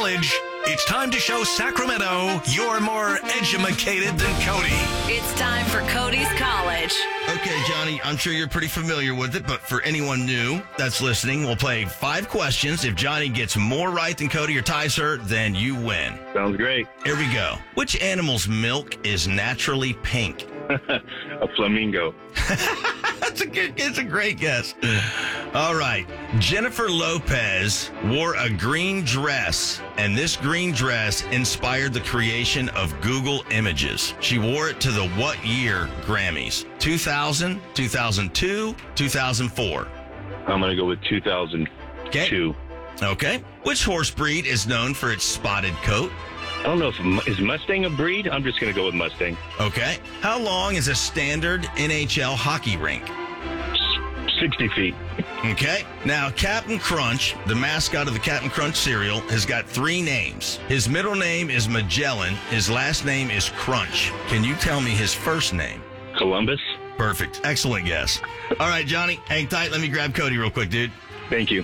College. It's time to show Sacramento you're more edumacated than Cody. It's time for Cody's College. Okay, Johnny, I'm sure you're pretty familiar with it, but for anyone new that's listening, we'll play 5 questions. If Johnny gets more right than Cody or ties her, then you win. Sounds great. Here we go. Which animal's milk is naturally pink? A flamingo. It's a great guess. All right. Jennifer Lopez wore a green dress, and this green dress inspired the creation of Google Images. She wore it to the what year Grammys? 2000, 2002, 2004? I'm going to go with 2002. Okay. Which horse breed is known for its spotted coat? I don't know if is Mustang a breed? I'm just going to go with Mustang. Okay. How long is a standard NHL hockey rink? 60 feet. Okay. Now, Captain Crunch, the mascot of the Captain Crunch cereal, has got 3 names. His middle name is Magellan. His last name is Crunch. Can you tell me his first name? Columbus. Perfect. Excellent guess. All right, Johnny, hang tight. Let me grab Cody real quick, dude. Thank you.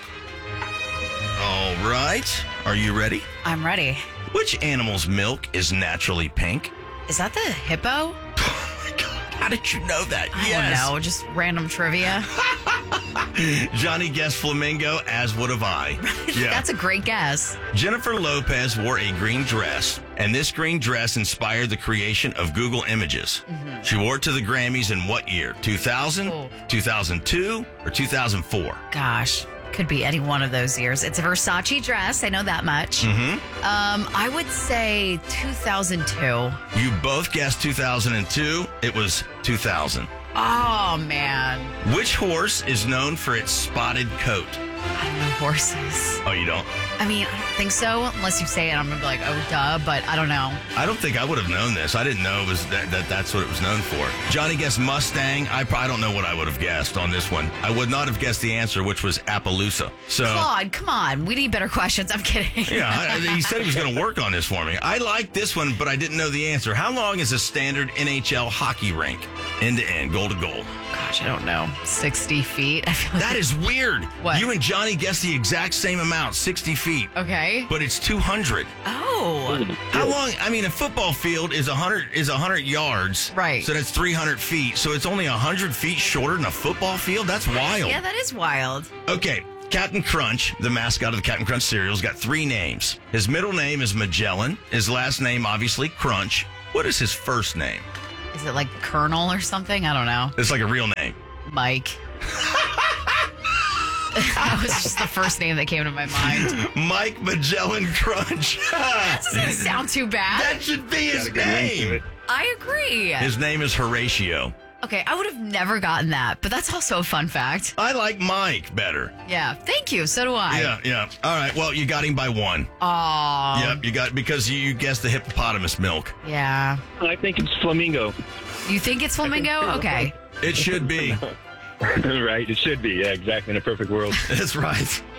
All right. Are you ready? I'm ready. Which animal's milk is naturally pink? Is that the hippo? Oh, my God. How did you know that? I don't know. Just random trivia. Johnny guessed flamingo, as would have I. Yeah. That's a great guess. Jennifer Lopez wore a green dress, and this green dress inspired the creation of Google Images. Mm-hmm. She wore it to the Grammys in what year? 2000, 2002, or 2004? Gosh. Could be any one of those years. It's a Versace dress. I know that much. Mm-hmm. I would say 2002. You both guessed 2002. It was 2000. Oh, man. Which horse is known for its spotted coat? I don't know horses. Oh, you don't? I mean, I don't think so. Unless you say it, I'm going to be like, oh, duh, but I don't know. I don't think I would have known this. I didn't know it was that's what it was known for. Johnny guessed Mustang. I don't know what I would have guessed on this one. I would not have guessed the answer, which was Appaloosa. So, Claude, come on. We need better questions. I'm kidding. Yeah, he said he was going to work on this for me. I liked this one, but I didn't know the answer. How long is a standard NHL hockey rink? End to end, goal to goal. Gosh, I don't know. 60 feet? I feel like that is weird. What? You and Johnny guessed the exact same amount, 60 feet. Okay. But it's 200. Oh. How long? I mean, a football field is 100 yards. Right. So that's 300 feet. So it's only 100 feet shorter than a football field? That's wild. Yeah, that is wild. Okay. Captain Crunch, the mascot of the Captain Crunch cereal, has got 3 names. His middle name is Magellan. His last name, obviously, Crunch. What is his first name? Is it like Colonel or something? I don't know. It's like a real name. Mike. That was just the first name that came to my mind. Mike Magellan Crunch. That doesn't sound too bad. That should be his name. I agree. His name is Horatio. Okay, I would have never gotten that, but that's also a fun fact. I like Mike better. Yeah, thank you. So do I. Yeah. All right, well, you got him by 1. Aw. Yep, you got because you guessed the hippopotamus milk. Yeah. I think it's flamingo. You think it's flamingo? Okay. It should be. Right, it should be. Yeah, exactly. In a perfect world. That's right.